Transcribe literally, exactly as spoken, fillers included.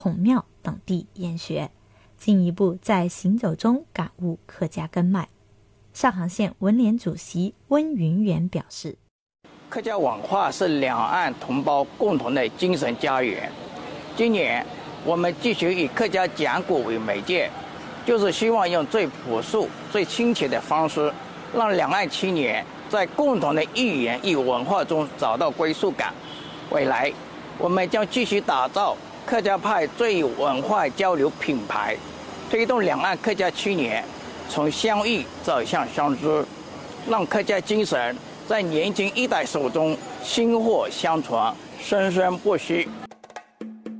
孔庙等地研学，进一步在行走中感悟客家根脉。上杭县文联主席温云元表示， 客家文化是两岸同胞共同的精神家园。今年我们继续以客家讲古为媒介，就是希望用最朴素、最亲切的方式，让两岸青年在共同的语言与文化中找到归属感。未来，我们将继续打造客家派最有文化交流品牌，推动两岸客家青年从相遇走向相知，让客家精神在年轻一代手中薪火相传，生生不息。